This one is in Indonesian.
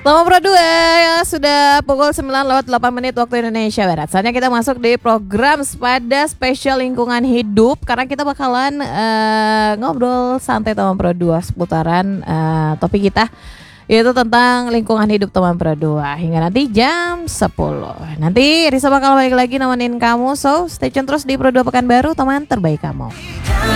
Lama Pro 2 ya, sudah pukul 9:08 waktu Indonesia Barat. Saatnya kita masuk di program pada spesial lingkungan hidup, karena kita bakalan ngobrol santai teman Pro 2 seputaran topik kita, yaitu tentang lingkungan hidup teman Pro 2 hingga nanti jam 10. Nanti Risa bakal balik lagi nemenin kamu, so stay tune terus di Pro 2 Pekanbaru, teman terbaik kamu.